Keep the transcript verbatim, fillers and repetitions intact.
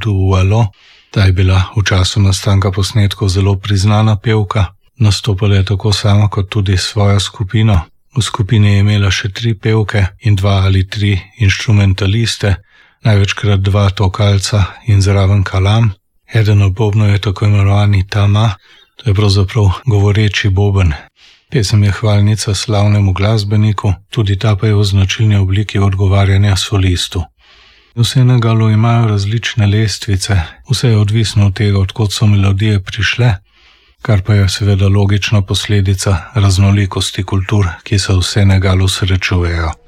Dualo. Ta je bila v času nastanka posnetkov zelo priznana pevka. Nastopala je tako sama kot tudi svojo skupino. V skupini je imela še tri pevke in dva ali tri inštrumentaliste, največkrat dva tokalca in zraven kalam. Eden od bobnov je tako imenovani tama, to je pravzaprav govoreči boben. Pesem je hvalnica slavnemu glasbeniku, tudi ta pa je v značilni obliki odgovarjanja solistu. V Senegalu imajo različne lestvice, vse je odvisno od tega, odkot so melodije prišle, kar pa je seveda logična posledica raznolikosti kultur, ki se v Senegalu srečujejo.